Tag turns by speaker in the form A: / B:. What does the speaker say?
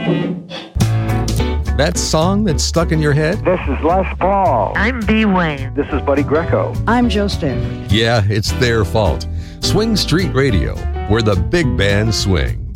A: That song that's stuck in your head?
B: This is Les Paul.
C: I'm B. Wayne.
B: This is Buddy Greco.
D: I'm Joe Stanford.
A: Yeah, it's their fault. Swing Street Radio, where the big band swings.